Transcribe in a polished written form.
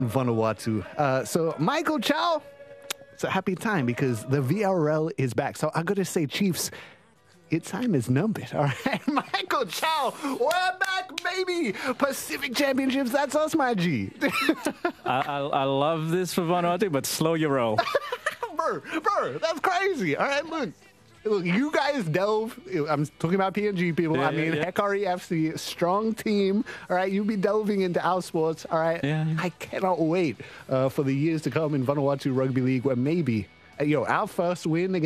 Vanuatu. So Michael Chow, it's a happy time because the VRL is back. So I got to say, Chiefs, your time is numbered. All right, Michael Chow, we're back, baby. Pacific Championships, that's us, my G. I love this for Vanuatu, but slow your roll. bro, that's crazy. All right, look, you guys delve. I'm talking about PNG people. Yeah, I mean, yeah. Hekari FC, strong team. All right, you be delving into our sports. All right, Yeah. I cannot wait for the years to come in Vanuatu Rugby League, where maybe, our first win against